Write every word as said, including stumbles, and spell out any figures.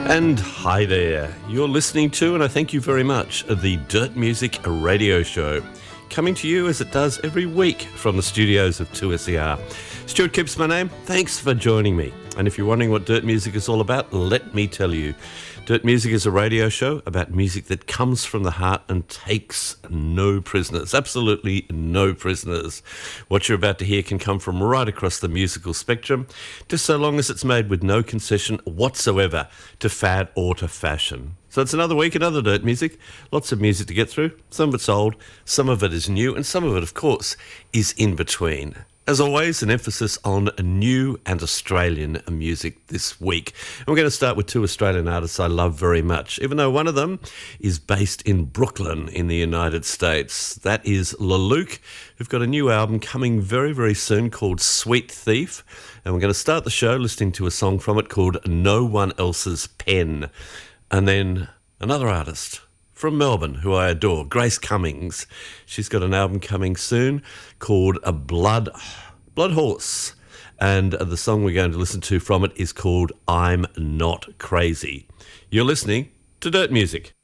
And hi there. You're listening to, and I thank you very much, the Dirt Music Radio Show, coming to you as it does every week from the studios of two S E R. Stuart Kibb's my name. Thanks for joining me. And if you're wondering what Dirt Music is all about, let me tell you. Dirt Music is a radio show about music that comes from the heart and takes no prisoners. Absolutely no prisoners. What you're about to hear can come from right across the musical spectrum, just so long as it's made with no concession whatsoever to fad or to fashion. So it's another week, another Dirt Music. Lots of music to get through. Some of it's old, some of it is new, and some of it, of course, is in between. As always, an emphasis on new and Australian music this week. And we're going to start with two Australian artists I love very much, even though one of them is based in Brooklyn in the United States. That is Leluke, who've got a new album coming very, very soon called Sweet Thief. And we're going to start the show listening to a song from it called No One Else's Pen. And then another artist from Melbourne, who I adore, Grace Cummings. She's got an album coming soon called A Blood, Blood Horse. And the song we're going to listen to from it is called I'm Not Crazy. You're listening to Dirt Music.